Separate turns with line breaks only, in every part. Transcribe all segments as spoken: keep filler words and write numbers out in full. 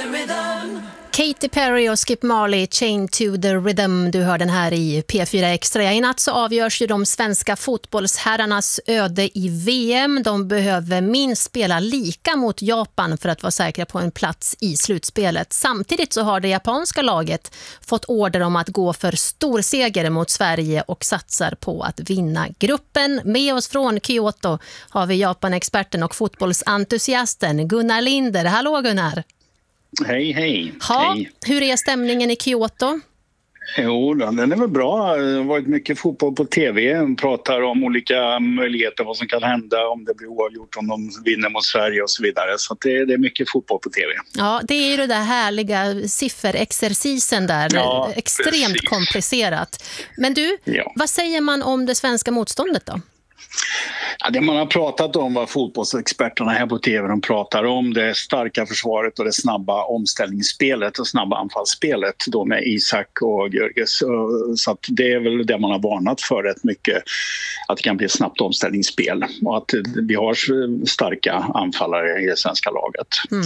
Katy Perry och Skip Marley, Chain to the Rhythm. Du hör den här i P fyra Extra. I natt så avgörs ju de svenska fotbollsherrarnas öde i V M. De behöver minst spela lika mot Japan för att vara säkra på en plats i slutspelet. Samtidigt så har det japanska laget fått order om att gå för stor seger mot Sverige och satsar på att vinna gruppen. Med oss från Kyoto har vi Japan-experten och fotbollsentusiasten Gunnar Linder. Hallå Gunnar!
Hej, hej.
Ha,
hej.
Hur är stämningen i Kyoto?
Jo, den är väl bra. Det har varit mycket fotboll på tv. De pratar om olika möjligheter, vad som kan hända om det blir oavgjort, om de vinner mot Sverige och så vidare. Så det, det är mycket fotboll på tv.
Ja, det är ju det där härliga sifferexercisen där.
Ja,
extremt
precis.
komplicerat. Men du,
Ja.
vad säger man om det svenska motståndet då?
Ja, det man har pratat om, vad fotbollsexperterna här på tv de pratar om, det starka försvaret och det snabba omställningsspelet och snabba anfallsspelet då med Isak och Görges. Så att det är väl det man har varnat för rätt mycket, att det kan bli ett snabbt omställningsspel och att vi har starka anfallare i det svenska laget. Mm.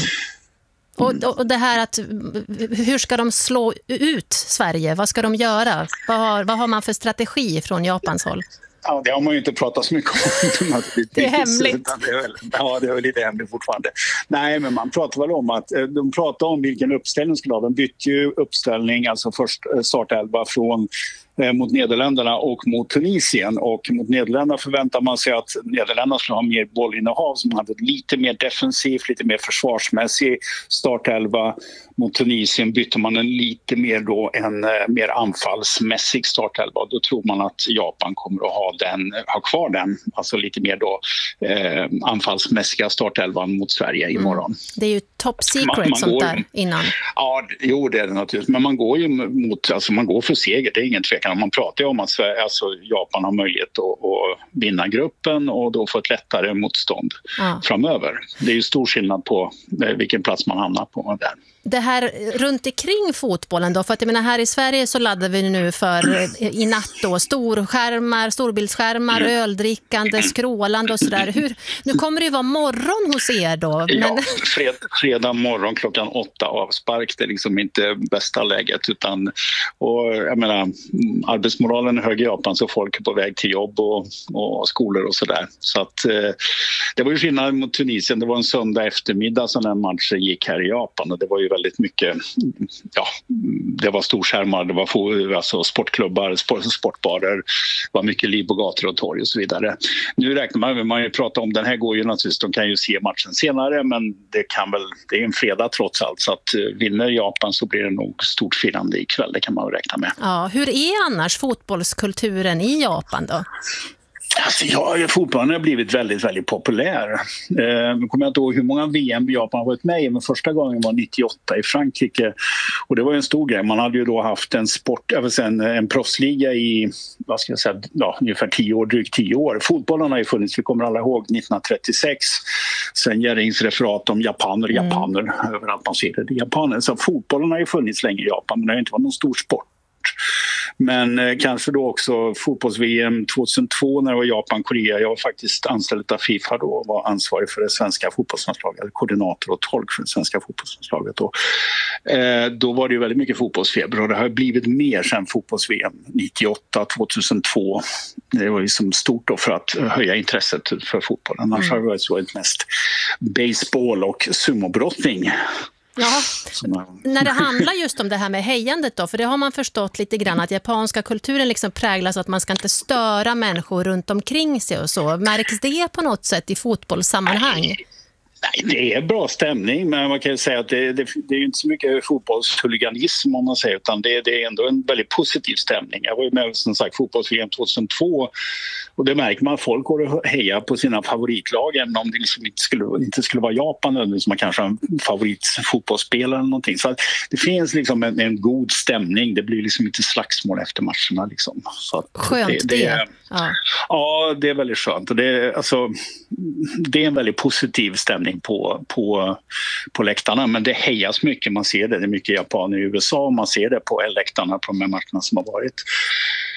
Och, och det här att hur ska de slå ut Sverige? Vad ska de göra? Vad har, vad har man för strategi från Japans håll?
Ja, det har man ju inte pratat så mycket om.
Det är hemligt.
Det är väl, ja, det är väl lite hemligt fortfarande. Nej, men man pratar väl om att de pratar om vilken uppställning skulle ha. De bytte ju uppställning, alltså först startelva från mot Nederländerna och mot Tunisien. Och mot Nederländerna förväntar man sig att Nederländerna skulle ha mer bollinnehav, som hade lite mer defensivt, lite mer försvarsmässig startelva. Mot Tunisien bytte man en lite mer då en mer anfallsmässig startelva. Då tror man att Japan kommer att ha den, ha kvar den, alltså lite mer då eh, anfallsmässiga startelvan mot Sverige imorgon. Mm.
Det är ju top secret man, man sånt går, där innan.
Ja, jo det är det naturligtvis. Men man går ju mot, alltså man går för seger, det är ingen tvekan. Man pratar ju om att Sverige, alltså Japan har möjlighet att, att vinna gruppen och då få ett lättare motstånd ja. framöver. Det är ju stor skillnad på vilken plats man hamnar på där.
Det här runt omkring fotbollen då, för att jag menar här i Sverige så laddar vi nu för i natt då storskärmar, storbildsskärmar, mm. öldrickande, skrålande och sådär. Hur, nu kommer det ju vara morgon hos er då. Men...
Ja, fred, fredag morgon klockan åtta avspark, det är liksom inte bästa läget utan, och jag menar arbetsmoralen är hög i Japan så folk är på väg till jobb och, och skolor och sådär. Så att eh, det var ju skillnad mot Tunisien, det var en söndag eftermiddag som den matchen gick här i Japan och det var ju väldigt mycket, ja, det var storskärmar, det var alltså sportklubbar, sport, sportbarer, det var mycket liv på gator och torg och så vidare. Nu räknar man med, man ju prata om, den här går ju naturligtvis, de kan ju se matchen senare men det kan väl, det är en fredag trots allt så att vinner Japan så blir det nog stort firande ikväll, det kan man väl räkna med.
Ja, hur är annars fotbollskulturen i Japan då?
Alltså, ja, fotbollen har blivit väldigt, väldigt populär. Eh, nu kommer jag inte ihåg hur många V M Japan har varit med i, men första gången var nittioåtta i Frankrike. Och det var en stor grej. Man hade ju då haft en sport, alltså en, en proffsliga i, vad ska jag säga, ja, ungefär tio år, drygt tio år. Fotbollen har ju funnits, vi kommer alla ihåg, nittonhundratrettiosex. Sen Jerrings referat om japaner, japaner, mm. överallt man ser det, japaner. Så fotbollen har ju funnits länge i Japan, men det har inte varit någon stor sport. Men eh, kanske då också fotbolls-V M tjugohundratvå när det var Japan-Korea. Jag var faktiskt anställd av FIFA då och var ansvarig för det svenska fotbollslandslaget, koordinator och tolk för det svenska fotbollslandslaget. Och, eh, då var det ju väldigt mycket fotbollsfeber och det har blivit mer sen fotbolls-V M nittioåtta tjugohundratvå. Det var liksom stort då för att höja intresset för fotbollen. Annars mm. har det varit så mest baseball och sumobrottning.
Ja, när det handlar just om det här med hejandet då, för det har man förstått lite grann att japanska kulturen liksom präglas att man ska inte störa människor runt omkring sig och så. Märks det på något sätt i fotbollssammanhang?
Nej, det är bra stämning, men man kan ju säga att det, det, det är ju inte så mycket fotbollshuliganism om man säger, utan det, det är ändå en väldigt positiv stämning. Jag var ju med som sagt fotbolls-V M tjugohundratvå och det märker man att folk går och hejar på sina favoritlag även om det liksom inte, skulle, inte skulle vara Japan eller som man kanske har en favoritfotbollsspelare eller någonting. Så att det finns liksom en, en god stämning, det blir liksom inte slagsmål efter matcherna. Liksom. Så att
skönt det.
det,
det.
Är,
ja.
ja, det är väldigt skönt och det är, alltså, det är en väldigt positiv stämning På, på, på läktarna, men det hejas mycket, man ser det, det är mycket japaner i U S A och man ser det på läktarna på de här matcherna som har varit.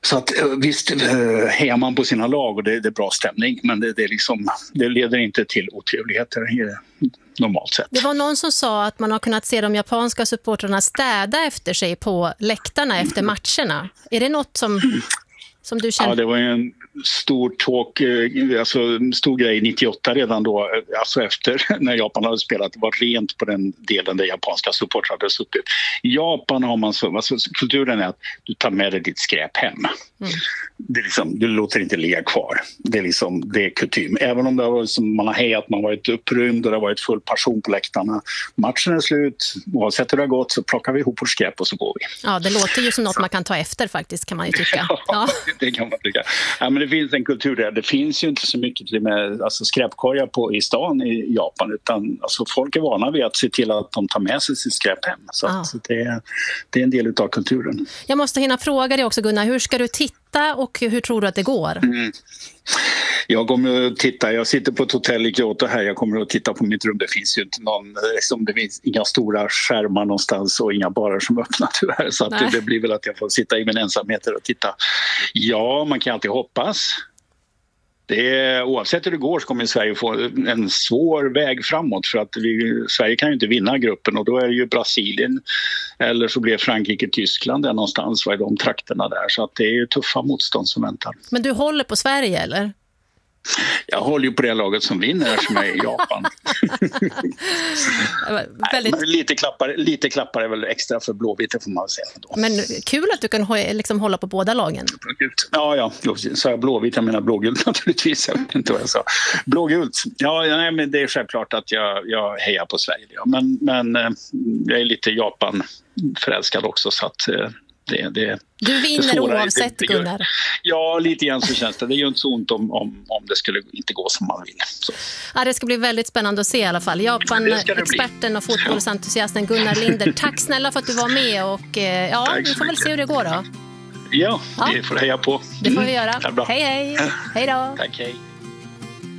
Så att visst hejar man på sina lag och det, det är bra stämning, men det, det, är liksom, det leder inte till otrevligheter normalt sett.
Det var någon som sa att man har kunnat se de japanska supportrarna städa efter sig på läktarna efter matcherna. Är det något som, som du känner?
Ja, det var ju en stor talk, alltså stor grej nittioåtta redan då, alltså efter när Japan hade spelat. Det var rent på den delen där japanska supportrar hade suttit. I Japan har man så, alltså kulturen är att du tar med dig ditt skräp hem. Mm. Det är liksom, du låter inte ligga kvar. Det är liksom, det är kutym. Även om det har varit som man har hejat, man har varit upprymd och det har varit full passion på läktarna. Matchen är slut, oavsett hur det har gått så plockar vi ihop vårt skräp och så går vi.
Ja, det låter ju som något man kan ta efter faktiskt, kan man ju tycka.
Ja, ja. Det kan man tycka. Ja, men det finns en kultur där. Det finns ju inte så mycket med alltså, skräpkorgar på, i stan i Japan, utan alltså, folk är vana vid att se till att de tar med sig sitt skräp hem. Så,
ja.
så det, det är en del av kulturen.
Jag måste hinna fråga dig också, Gunnar. Hur ska du titta och hur tror du att det går?
Mm. Jag kommer att titta, jag sitter på ett hotell i Kyoto här, jag kommer att titta på mitt rum. Det finns ju inte någon, liksom, det finns inga stora skärmar någonstans och inga barer som öppnar tyvärr. Så att det, det blir väl att jag får sitta i min ensamhet och titta. Ja, man kan alltid hoppas. Det är, oavsett hur det går så kommer Sverige få en svår väg framåt, för att vi, Sverige kan ju inte vinna gruppen och då är det ju Brasilien eller så blir Frankrike, Tyskland där någonstans, vad är de trakterna där, så att det är ju tuffa motstånd som väntar.
Men du håller på Sverige eller?
Jag håller ju på det laget som vinner som är i Japan.
Väldigt...
Nej, lite, klappar, lite klappar är väl extra för Blåvitt, får man säga. Då.
Men kul att du kan liksom hålla på båda lagen.
Ja, ja. Så jag Blåvitt, jag menar blågult naturligtvis. Jag vet inte vad jag sa. Blågult. Ja, nej, men det är självklart att jag, jag hejar på Sverige. Ja. Men, men jag är lite Japan-förälskad också, så att... Det, det,
du vinner oavsett,
det,
Gunnar.
Ja, lite grann så känns det. Det gör inte så ont om, om, om det skulle inte gå som man vill. Så.
Ja, det ska bli väldigt spännande att se i alla fall. Japan-experten och fotbollsentusiasten Gunnar Linder. Tack snälla för att du var med och ja, vi får väl se hur det går då.
Ja, ja. Vi får heja på.
Det får vi göra.
Mm,
hej, hej. Hej då.
Tack, hej.